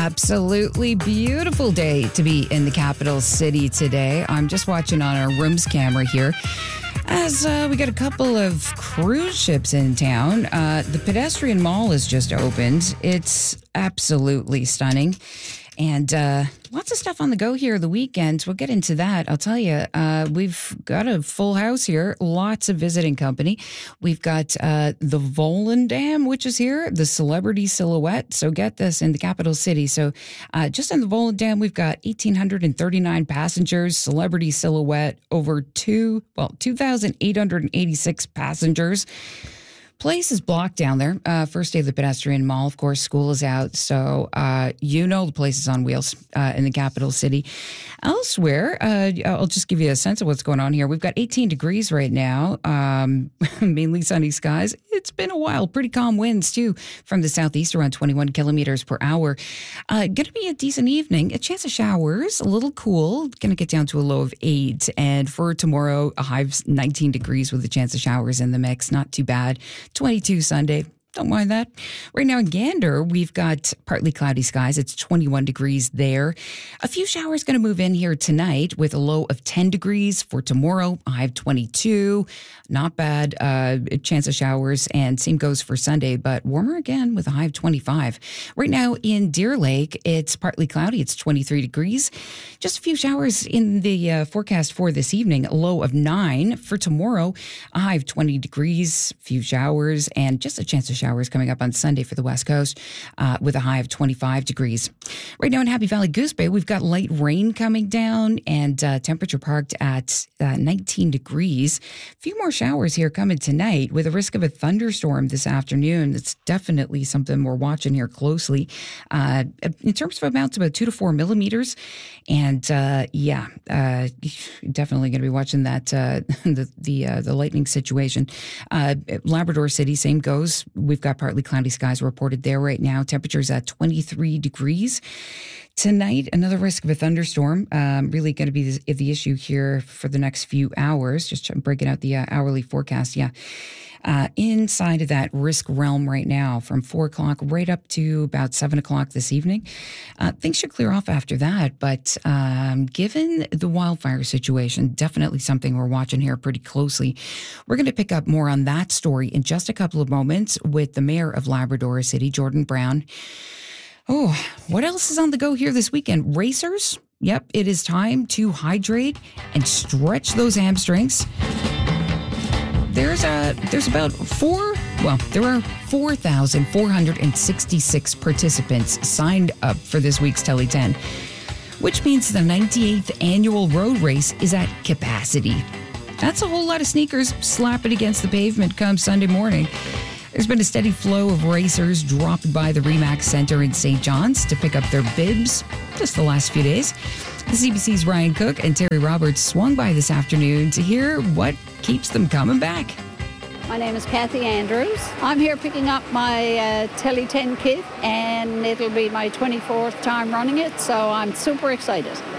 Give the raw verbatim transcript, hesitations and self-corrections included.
Absolutely beautiful day to be in the capital city today. I'm just watching on our rooms camera here as uh, we got a couple of cruise ships in town. Uh, the pedestrian mall has just opened. It's absolutely stunning. And uh, lots of stuff on the go here the weekend. We'll get into that. I'll tell you, uh, we've got a full house here. Lots of visiting company. We've got uh, the Volendam, which is here, the Celebrity Silhouette. So get this, in the capital city. So uh, just in the Volendam, we've got one thousand eight hundred thirty-nine passengers. Celebrity Silhouette, over two, well, two thousand eight hundred eighty-six passengers. Place is blocked down there. Uh, first day of the pedestrian mall. Of course, school is out. So, uh, you know, the place is on wheels uh, in the capital city. Elsewhere, uh, I'll just give you a sense of what's going on here. We've got eighteen degrees right now, um, mainly sunny skies. It's been a while. Pretty calm winds, too, from the southeast, around twenty-one kilometers per hour. Uh, going to be a decent evening. A chance of showers, a little cool. Going to get down to a low of eight. And for tomorrow, a high of nineteen degrees with a chance of showers in the mix. Not too bad. twenty-two Sunday. Don't mind that. Right now in Gander, we've got partly cloudy skies. It's twenty-one degrees there. A few showers going to move in here tonight with a low of ten degrees. For tomorrow, a high of twenty-two. Not bad. Uh, chance of showers, and same goes for Sunday, but warmer again with a high of twenty-five. Right now in Deer Lake, it's partly cloudy. It's twenty-three degrees. Just a few showers in the uh, forecast for this evening. A low of nine. For tomorrow, a high of twenty degrees. Few showers, and just a chance of showers coming up on Sunday for the West Coast uh, with a high of twenty-five degrees. Right now in Happy Valley Goose Bay, we've got light rain coming down, and uh, temperature parked at uh, nineteen degrees. A few more showers here coming tonight with a risk of a thunderstorm this afternoon. That's definitely something we're watching here closely. Uh, in terms of amounts, about two to four millimeters. And uh, yeah, uh, definitely going to be watching that, uh, the the, uh, the lightning situation. Uh, Labrador City, same goes. We've got partly cloudy skies reported there right now. Temperatures at twenty-three degrees. Tonight, another risk of a thunderstorm. Um, really going to be the, the issue here for the next few hours. Just breaking out the uh, hourly forecast. Yeah. Uh, inside of that risk realm right now from four o'clock right up to about seven o'clock this evening. Uh, things should clear off after that. But um, given the wildfire situation, definitely something we're watching here pretty closely. We're going to pick up more on that story in just a couple of moments with the mayor of Labrador City, Jordan Brown. Oh, what else is on the go here this weekend? Racers? Yep, it is time to hydrate and stretch those hamstrings. There's a there's about four, well, there are four thousand four hundred sixty-six participants signed up for this week's Telly ten, which means the ninety-eighth annual road race is at capacity. That's a whole lot of sneakers slapping against the pavement come Sunday morning. There's been a steady flow of racers dropped by the Remax Center in Saint John's to pick up their bibs just the last few days. The C B C's Ryan Cook and Terry Roberts swung by this afternoon to hear what keeps them coming back. My name is Kathy Andrews. I'm here picking up my uh, Telly ten kit, and it'll be my twenty-fourth time running it, so I'm super excited.